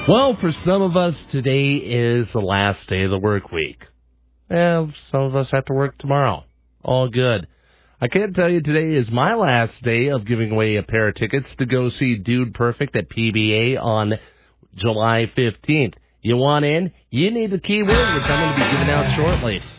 Well, for some of us, today is the last day of the work week. Some of us have to work tomorrow. All good. I can't tell you today is my last day of giving away a pair of tickets to go see Dude Perfect at PBA on July 15th. You want in? You need the keyword, which I'm going to be giving out shortly.